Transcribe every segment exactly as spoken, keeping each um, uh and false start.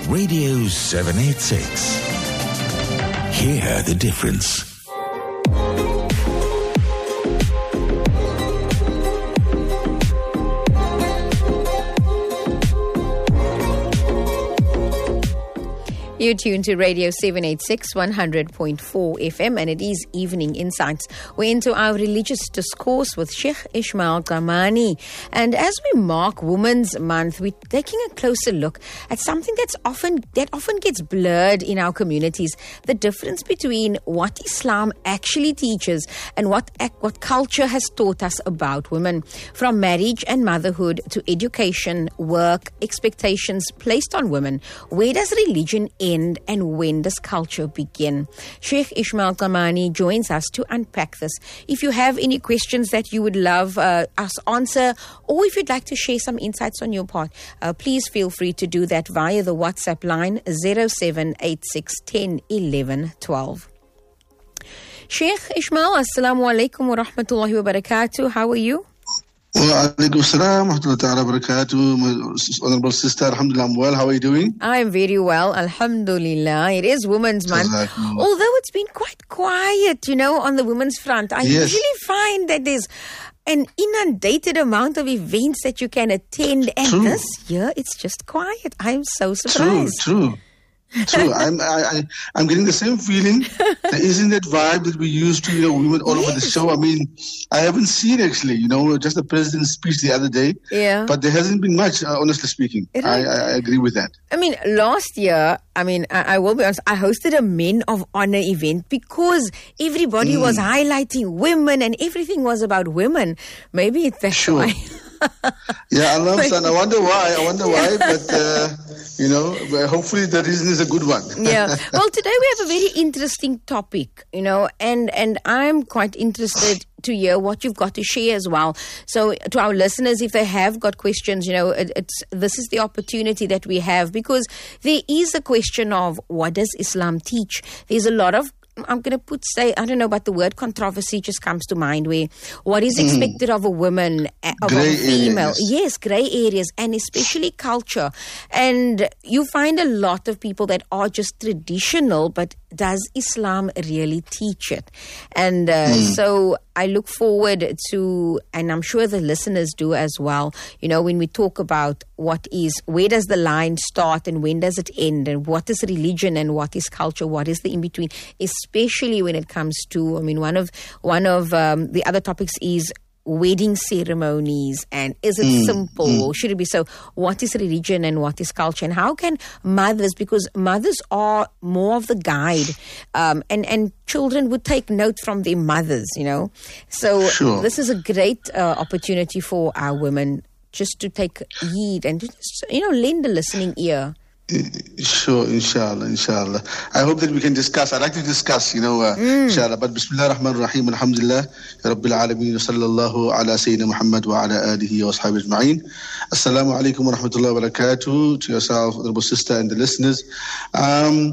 Radio seven eighty-six. Hear the difference. You're tuned to Radio seven eighty-six, one hundred point four F M, and it is Evening Insights. We're into our religious discourse with Sheikh Ismail Kamani. And as we mark Women's Month, we're taking a closer look at something that's often that often gets blurred in our communities, the difference between what Islam actually teaches and what, what culture has taught us about women. From marriage and motherhood to education, work, expectations placed on women, where does religion end? End and when does culture begin? Sheikh Ismail Kamani joins us to unpack this. If you have any questions that you would love uh, us answer, or if you'd like to share some insights on your part, uh, please feel free to do that via the WhatsApp line zero seven eight six, one zero, one one, one two. Sheikh Ismail, assalamu alaikum wa rahmatullahi wa barakatuh. How are you? Wa alaikum salam wa rahmatullahi wa barakatuh. My honorable sister, alhamdulillah, I'm well. How are you doing? I am very well, alhamdulillah. It is Women's Month. Although it's been quite quiet, you know, on the women's front. I yes. usually find that there's an inundated amount of events that you can attend. And true. This year, it's just quiet. I'm so surprised. True, true. True, I'm I, I, I'm getting the same feeling. There isn't that vibe that we used to, you know, women all yes. over the show. I mean, I haven't seen actually, you know, just the president's speech the other day. Yeah. But there hasn't been much, uh, honestly speaking. I, I, I agree with that. I mean, last year, I mean, I, I will be honest, I hosted a Men of Honor event because everybody mm. was highlighting women and everything was about women. Maybe it's that's sure. why. Yeah, Allah, son, I wonder why. I wonder why, but uh, you know, hopefully the reason is a good one. Yeah. Well, today we have a very interesting topic, you know, and and I'm quite interested to hear what you've got to share as well. So, to our listeners, if they have got questions, you know, it, it's this is the opportunity that we have, because there is a question of what does Islam teach? There's a lot of I'm going to put, say, I don't know, but the word controversy just comes to mind, where what is expected mm. of a woman, of grey a female. Areas. Yes, grey areas, and especially culture. And you find a lot of people that are just traditional, but does Islam really teach it? And uh, mm. so I look forward to, and I'm sure the listeners do as well, you know, when we talk about what is, where does the line start and when does it end, and what is religion and what is culture, what is the in-between, especially when it comes to, I mean, one of, one of um, the other topics is wedding ceremonies, and is it mm, simple mm. or should it be so? What is religion and what is culture, and how can mothers, because mothers are more of the guide, um, and and children would take note from their mothers, you know. So sure. This is a great uh, opportunity for our women just to take heed and just, you know, lend a listening ear. Sure, inshallah, inshallah. I hope that we can discuss. I'd like to discuss, you know, uh, mm. inshallah. But Bismillah ar-Rahman ar-Rahim, alhamdulillah, Rabbil Alameen, sallallahu ala Sayyidina Muhammad wa ala alihi wa ashabihi ajma'in. Assalamu alaikum wa rahmatullahi wa barakatuh, to yourself, honorable sister, and the listeners. Um,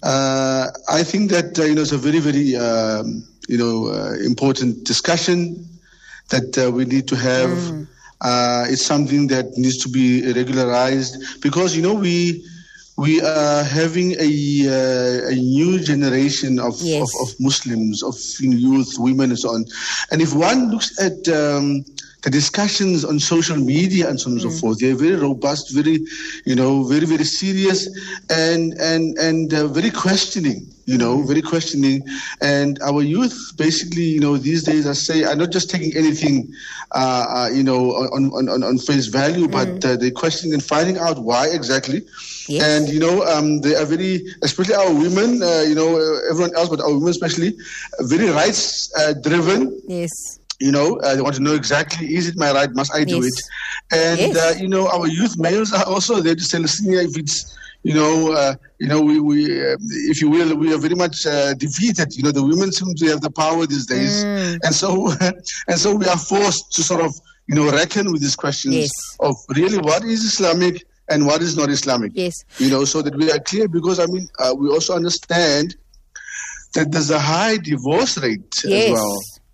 uh, I think that, uh, you know, it's a very, very, um, you know, uh, important discussion that uh, we need to have. Mm. Uh, it's something that needs to be regularized because, you know, we, We are having a uh, a new generation of, yes. of, of Muslims, of youth, women, and so on. And if one looks at um, the discussions on social media and so on mm. and so forth, they're very robust, very, you know, very, very serious, and and and uh, very questioning. You know, very questioning. And our youth, basically, you know, these days, I say, are not just taking anything, uh, uh, you know, on, on, on face value, but mm. uh, they're questioning and finding out why exactly. Yes. And, you know, um, they are very, especially our women, uh, you know, everyone else, but our women especially, very rights uh, driven. Yes. You know, uh, they want to know exactly, is it my right? Must I do yes. it? And, yes. uh, you know, our youth males are also there to say, listen, if it's, you know, uh, you know, we, we uh, if you will, we are very much uh, defeated. You know, the women seem to have the power these days. Mm. And so, and so we are forced to sort of, you know, reckon with these questions yes. of really what is Islamic and what is not Islamic. Yes. You know, so that we are clear, because, I mean, uh, we also understand that there's a high divorce rate yes. as well.